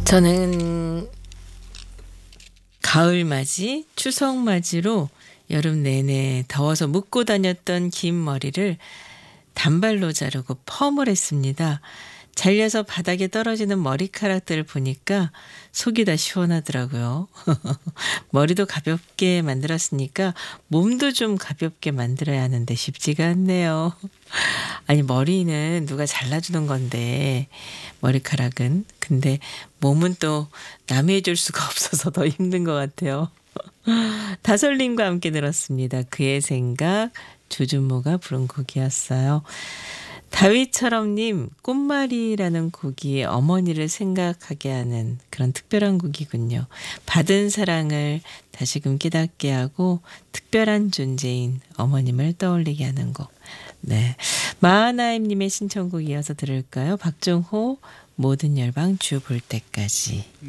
저는 가을맞이, 추석맞이로 여름 내내 더워서 묶고 다녔던 긴 머리를 단발로 자르고 펌을 했습니다. 잘려서 바닥에 떨어지는 머리카락들을 보니까 속이 다 시원하더라고요. 머리도 가볍게 만들었으니까 몸도 좀 가볍게 만들어야 하는데 쉽지가 않네요. 아니, 머리는 누가 잘라주는 건데 머리카락은. 근데 몸은 또 남이 해줄 수가 없어서 더 힘든 것 같아요. 다솔님과 함께 들었습니다. 그의 생각, 조준모가 부른 곡이었어요. 다윗처럼님, 꽃말이라는 곡이 어머니를 생각하게 하는 그런 특별한 곡이군요. 받은 사랑을 다시금 깨닫게 하고 특별한 존재인 어머님을 떠올리게 하는 곡. 네, 마하나임님의 신청곡 이어서 들을까요? 박정호, 모든 열방 주 볼 때까지.